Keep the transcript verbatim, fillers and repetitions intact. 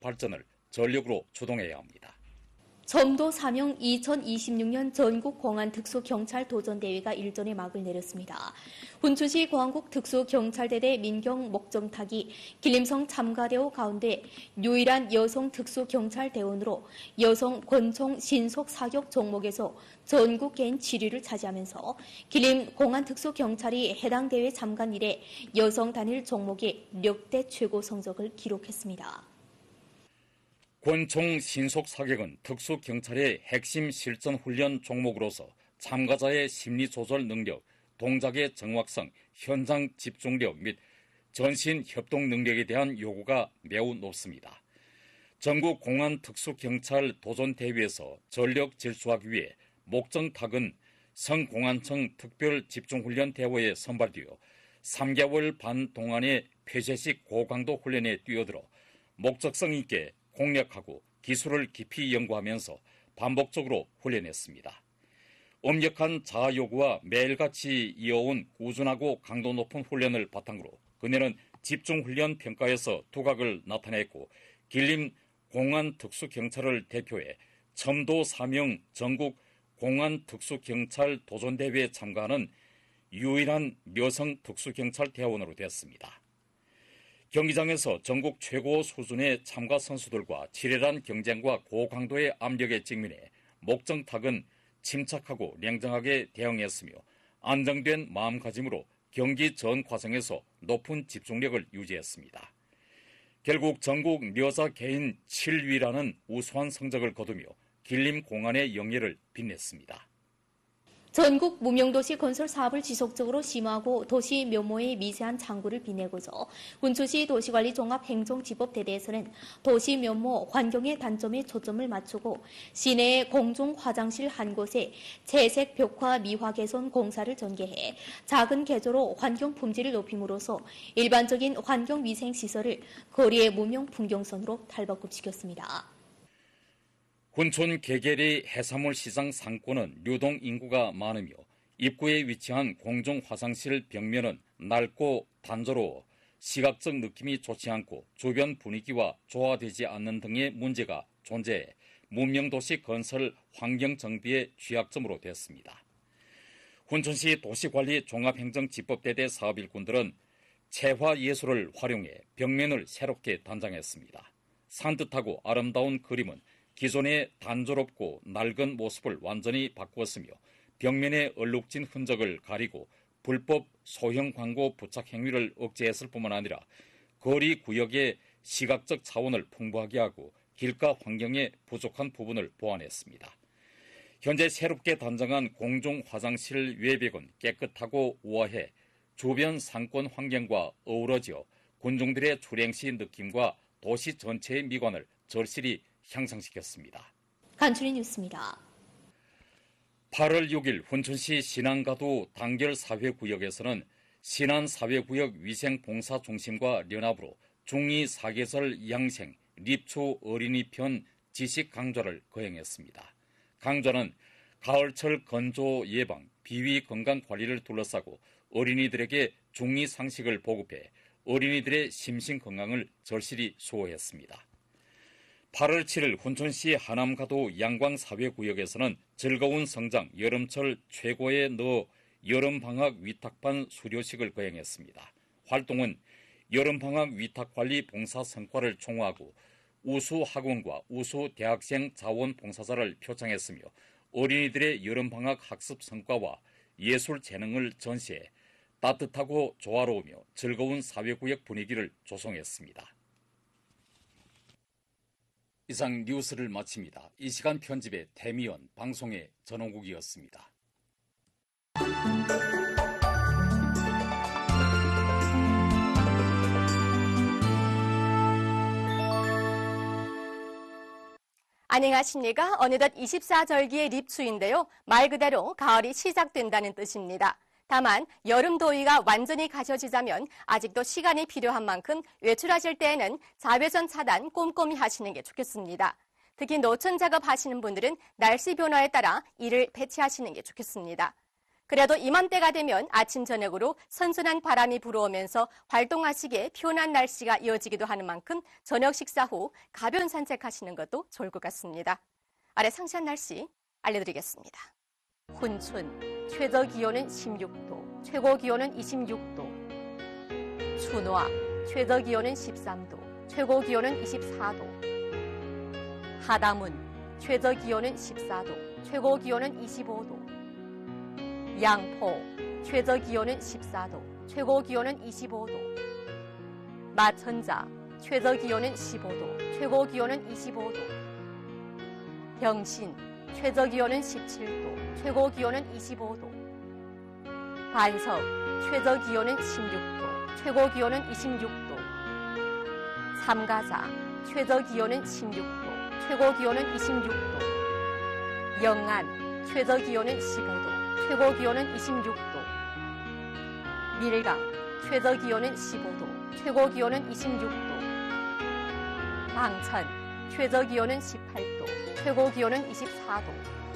발전을 전력으로 주동해야 합니다. 점도 사명 이천이십육 년 전국공안특수경찰 도전대회가 일전에 막을 내렸습니다. 훈춘시 공안국 특수경찰대대 민경 목정탁이 길림성 참가대원 가운데 유일한 여성 특수경찰대원으로 여성 권총 신속 사격 종목에서 전국 개인 칠 위를 차지하면서 길림 공안특수경찰이 해당 대회 참관 이래 여성 단일 종목의 역대 최고 성적을 기록했습니다. 권총 신속 사격은 특수경찰의 핵심 실전 훈련 종목으로서 참가자의 심리 조절 능력, 동작의 정확성, 현장 집중력 및 전신 협동 능력에 대한 요구가 매우 높습니다. 전국 공안 특수경찰 도전대회에서 전력 질주하기 위해 목정탁은 성공안청 특별 집중훈련 대회에 선발되어 삼 개월 반 동안의 폐쇄식 고강도 훈련에 뛰어들어 목적성 있게 공략하고 기술을 깊이 연구하면서 반복적으로 훈련했습니다. 엄격한 자아 요구와 매일같이 이어온 꾸준하고 강도 높은 훈련을 바탕으로 그녀는 집중훈련 평가에서 두각을 나타냈고 길림 공안특수경찰을 대표해 첨도 사명 전국 공안특수경찰 도전대회에 참가하는 유일한 여성 특수경찰 대원으로 됐습니다. 경기장에서 전국 최고 수준의 참가 선수들과 치열한 경쟁과 고강도의 압력에 직면해 목정탁은 침착하고 냉정하게 대응했으며 안정된 마음가짐으로 경기 전 과정에서 높은 집중력을 유지했습니다. 결국 전국 여자 개인 칠 위라는 우수한 성적을 거두며 길림 공안의 영예를 빛냈습니다. 전국 무명도시 건설 사업을 지속적으로 심화하고 도시 면모의 미세한 창구를 빛내고자 훈춘시 도시관리 종합행정지법대대에서는 도시 면모 환경의 단점에 초점을 맞추고 시내의 공중 화장실 한 곳에 채색 벽화 미화 개선 공사를 전개해 작은 개조로 환경 품질을 높임으로써 일반적인 환경 위생 시설을 거리의 무명 풍경선으로 탈바꿈시켰습니다. 훈촌 개계리 해산물 시장 상권은 유동 인구가 많으며 입구에 위치한 공중 화장실 벽면은 낡고 단조로워 시각적 느낌이 좋지 않고 주변 분위기와 조화되지 않는 등의 문제가 존재해 문명도시 건설 환경 정비의 취약점으로 됐습니다. 훈천시 도시관리 종합행정지법대대 사업일꾼들은 채화 예술을 활용해 벽면을 새롭게 단장했습니다. 산뜻하고 아름다운 그림은 기존의 단조롭고 낡은 모습을 완전히 바꾸었으며 벽면에 얼룩진 흔적을 가리고 불법 소형 광고 부착 행위를 억제했을 뿐만 아니라 거리 구역의 시각적 차원을 풍부하게 하고 길가 환경의 부족한 부분을 보완했습니다. 현재 새롭게 단장한 공중 화장실 외벽은 깨끗하고 우아해 주변 상권 환경과 어우러져 군중들의 출행 시 느낌과 도시 전체의 미관을 절실히 향상시켰습니다. 간추린 뉴스입니다. 팔월 육일 훈천시 신안가도 단결사회구역에서는 신안사회구역 위생봉사중심과 연합으로 중이 사계절 양생 립초 어린이 편 지식 강좌를 거행했습니다. 강좌는 가을철 건조 예방, 비위 건강 관리를 둘러싸고 어린이들에게 중이 상식을 보급해 어린이들의 심신 건강을 절실히 수호했습니다. 팔월 칠일 훈천시 하남가도 양광사회구역에서는 즐거운 성장 여름철 최고의 너 여름방학 위탁반 수료식을 거행했습니다. 활동은 여름방학 위탁관리 봉사 성과를 총화하고 우수 학원과 우수 대학생 자원 봉사자를 표창했으며 어린이들의 여름방학 학습 성과와 예술 재능을 전시해 따뜻하고 조화로우며 즐거운 사회구역 분위기를 조성했습니다. 이상 뉴스를 마칩니다. 이 시간 편집의 태미연, 방송의 전홍국이었습니다. 안녕하십니까? 어느덧 이십사 절기의 립추인데요. 말 그대로 가을이 시작된다는 뜻입니다. 다만 여름 더위가 완전히 가셔지자면 아직도 시간이 필요한 만큼 외출하실 때에는 자외선 차단 꼼꼼히 하시는 게 좋겠습니다. 특히 노천 작업 하시는 분들은 날씨 변화에 따라 이를 배치하시는 게 좋겠습니다. 그래도 이맘때가 되면 아침 저녁으로 선선한 바람이 불어오면서 활동하시기에 편한 날씨가 이어지기도 하는 만큼 저녁 식사 후 가벼운 산책하시는 것도 좋을 것 같습니다. 아래 상세한 날씨 알려드리겠습니다. 훈춘, 최저 기온은 십육 도, 최고 기온은 이십육 도. 춘화, 최저 기온은 십삼 도, 최고 기온은 이십사 도. 하담은, 최저 기온은 십사 도, 최고 기온은 이십오 도. 양포, 최저 기온은 십사 도, 최고 기온은 이십오 도. 마천자, 최저 기온은 십오 도, 최고 기온은 이십오 도. 병신, 최저 기온은 십칠 도, 최고 기온은 이십오 도. 반석, 최저 기온은 십육 도, 최고 기온은 이십육 도. 삼가자, 최저 기온은 십육 도, 최고 기온은 이십육 도. 영안, 최저 기온은 십오 도, 최고 기온은 이십육 도. 밀강, 최저 기온은 십오 도, 최고 기온은 이십육 도. 방천, 최저 기온은 십팔 도, 최고 기온은 이십사 도.